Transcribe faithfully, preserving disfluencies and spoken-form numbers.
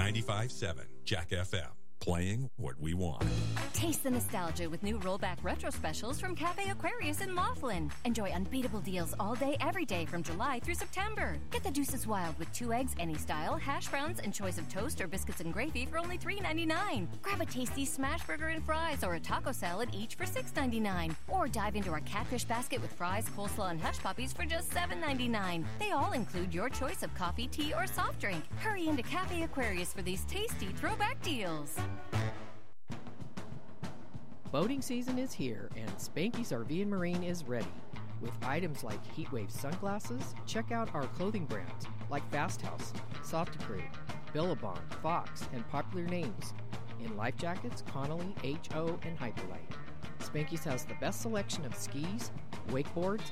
ninety-five point seven Jack F M. Playing what we want. Taste the nostalgia with new rollback retro specials from Cafe Aquarius in Laughlin. Enjoy unbeatable deals all day, every day from July through September. Get the Deuces Wild with two eggs, any style, hash browns, and choice of toast or biscuits and gravy for only three ninety-nine. Grab a tasty smash burger and fries or a taco salad each for six ninety-nine. Or dive into our catfish basket with fries, coleslaw, and hush puppies for just seven ninety-nine. They all include your choice of coffee, tea, or soft drink. Hurry into Cafe Aquarius for these tasty throwback deals. Boating season is here, and Spanky's R V and Marine is ready. With items like Heatwave sunglasses, check out our clothing brands like Fast House, Softicrew, Billabong, Fox, and popular names. In life jackets, Connolly, H O, and Hyperlite. Spanky's has the best selection of skis, wakeboards,